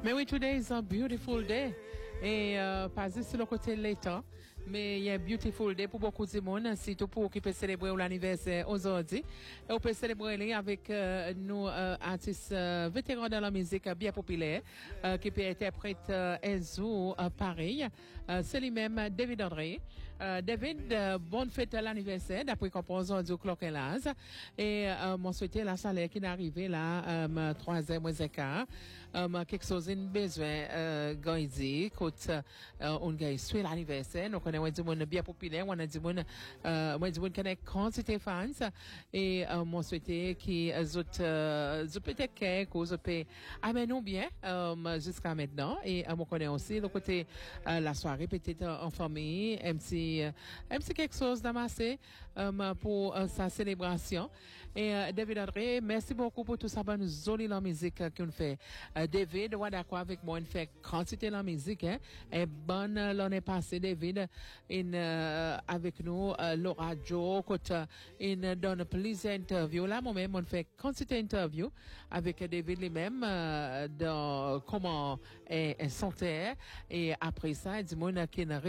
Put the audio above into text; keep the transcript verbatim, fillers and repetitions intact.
Mais oui, today is a beautiful day. Et euh, pas juste sur le côté de l'État, mais il y a un beautiful day pour beaucoup de monde, surtout pour qui peut célébrer l'anniversaire aujourd'hui. Et on peut célébrer avec euh, nos euh, artistes euh, vétérans de la musique bien populaire, euh, qui peut interpréter euh, un jour à Paris. Euh, c'est lui-même David André. Euh, David, euh, bonne fête à l'anniversaire, d'après qu'on pense aujourd'hui au Clock et Laz. Et euh, mon souhaité la salaire qui est arrivé là, euh, troisième mois quart. Euh, quelque chose in besoin, euh, gaïdi, côte, euh, on gagne suit l'anniversaire. Donc, on a du monde bien populaire, on a du monde, euh, moi, du monde qui a quantité fans. Et, euh, mon souhaité qui, euh, zut, euh, zut peut-être quelque, zut peut, amène bien, euh, jusqu'à maintenant. Et, euh, on connaît aussi le côté, euh, la soirée, peut-être en famille, un petit, euh, un petit quelque chose d'amassé, euh, pour, euh, sa célébration. Et, euh, David André, merci beaucoup pour tout ça, ben, nous jolie la musique euh, qu'on fait. Euh, David, ouais, d'accord avec moi, on fait quantité la musique, hein. Et bonne euh, l'année passée, David, in, euh, avec nous, euh, le radio, côté, in, donne plusieurs interviews. Là, moi-même, on fait quantité interview avec David lui-même, euh, dans comment est, est santé. Et après ça, il dit, moi, qui